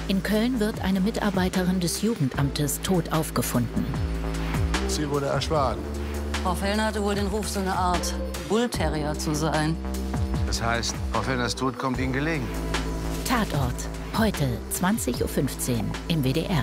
In Köln wird eine Mitarbeiterin des Jugendamtes tot aufgefunden. Sie wurde erschlagen. Frau Fellner hatte wohl den Ruf, so eine Art Bullterrier zu sein. Das heißt, Frau Fellners Tod kommt Ihnen gelegen. Tatort. Heute 20:15 Uhr im WDR.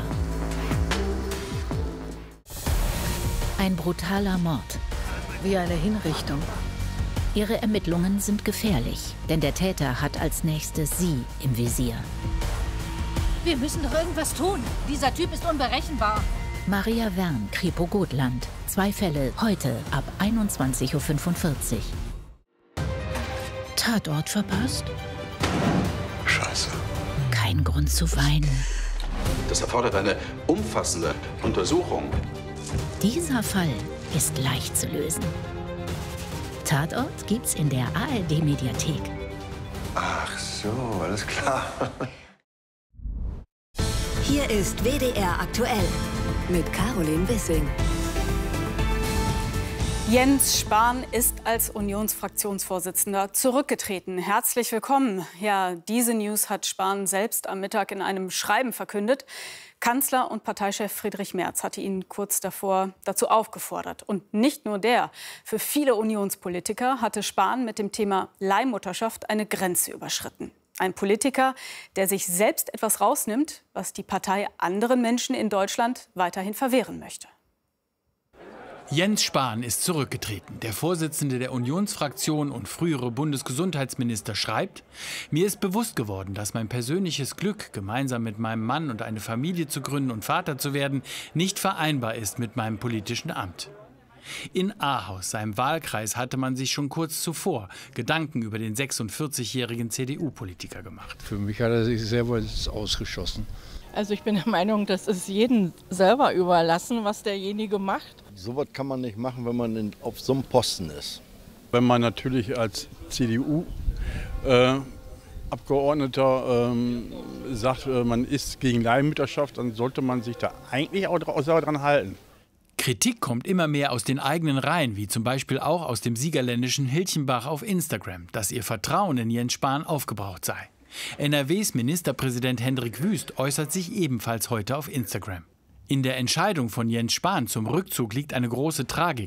Ein brutaler Mord. Wie eine Hinrichtung. Ihre Ermittlungen sind gefährlich, denn der Täter hat als nächstes sie im Visier. Wir müssen doch irgendwas tun. Dieser Typ ist unberechenbar. Maria Wern, Kripo Gotland. 2 Fälle heute ab 21:45 Uhr. Tatort verpasst? Scheiße. Kein Grund zu weinen. Das erfordert eine umfassende Untersuchung. Dieser Fall ist leicht zu lösen. Tatort gibt's in der ARD-Mediathek. Ach so, alles klar. Hier ist WDR aktuell mit Caroline Wissing. Jens Spahn ist als Unionsfraktionsvorsitzender zurückgetreten. Herzlich willkommen. Ja, diese News hat Spahn selbst am Mittag in einem Schreiben verkündet. Kanzler und Parteichef Friedrich Merz hatte ihn kurz davor dazu aufgefordert. Und nicht nur der. Für viele Unionspolitiker hatte Spahn mit dem Thema Leihmutterschaft eine Grenze überschritten. Ein Politiker, der sich selbst etwas rausnimmt, was die Partei anderen Menschen in Deutschland weiterhin verwehren möchte. Jens Spahn ist zurückgetreten. Der Vorsitzende der Unionsfraktion und frühere Bundesgesundheitsminister schreibt: Mir ist bewusst geworden, dass mein persönliches Glück, gemeinsam mit meinem Mann und eine Familie zu gründen und Vater zu werden, nicht vereinbar ist mit meinem politischen Amt. In Ahaus, seinem Wahlkreis, hatte man sich schon kurz zuvor Gedanken über den 46-jährigen CDU-Politiker gemacht. Für mich hat er sich selber ausgeschossen. Also ich bin der Meinung, das ist jedem selber überlassen, was derjenige macht. So was kann man nicht machen, wenn man auf so einem Posten ist. Wenn man natürlich als CDU-Abgeordneter sagt, man ist gegen Leihmütterschaft, dann sollte man sich da eigentlich auch daran halten. Kritik kommt immer mehr aus den eigenen Reihen, wie zum Beispiel auch aus dem siegerländischen Hilchenbach auf Instagram, dass ihr Vertrauen in Jens Spahn aufgebraucht sei. NRWs Ministerpräsident Hendrik Wüst äußert sich ebenfalls heute auf Instagram. In der Entscheidung von Jens Spahn zum Rückzug liegt eine große Tragik.